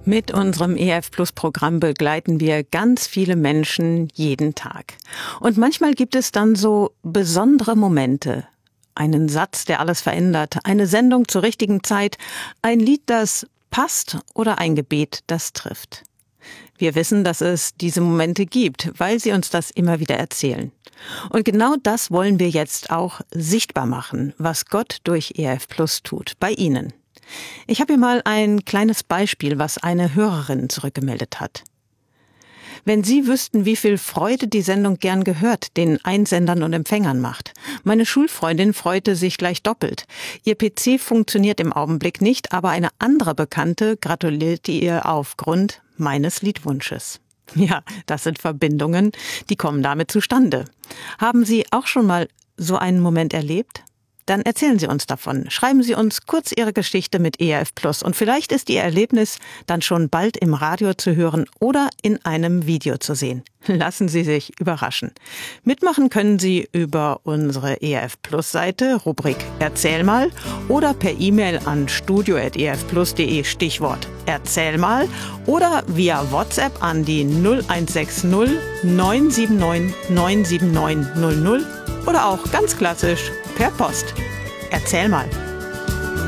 Mit unserem ERF Plus Programm begleiten wir ganz viele Menschen jeden Tag. Und manchmal gibt es dann so besondere Momente. Einen Satz, der alles verändert, eine Sendung zur richtigen Zeit, ein Lied, das passt oder ein Gebet, das trifft. Wir wissen, dass es diese Momente gibt, weil Sie uns das immer wieder erzählen. Und genau das wollen wir jetzt auch sichtbar machen, was Gott durch ERF Plus tut, bei Ihnen. Ich habe hier mal ein kleines Beispiel, was eine Hörerin zurückgemeldet hat. Wenn Sie wüssten, wie viel Freude die Sendung gern gehört, den Einsendern und Empfängern macht. Meine Schulfreundin freute sich gleich doppelt. Ihr PC funktioniert im Augenblick nicht, aber eine andere Bekannte gratulierte ihr aufgrund meines Liedwunsches. Ja, das sind Verbindungen, die kommen damit zustande. Haben Sie auch schon mal so einen Moment erlebt? Dann erzählen Sie uns davon. Schreiben Sie uns kurz Ihre Geschichte mit ERF Plus und vielleicht ist Ihr Erlebnis dann schon bald im Radio zu hören oder in einem Video zu sehen. Lassen Sie sich überraschen. Mitmachen können Sie über unsere ERF Plus Seite, Rubrik Erzähl mal oder per E-Mail an studio@erfplus.de Stichwort Erzähl mal oder via WhatsApp an die 0160 979 979 00 oder auch ganz klassisch per Post. Erzähl mal.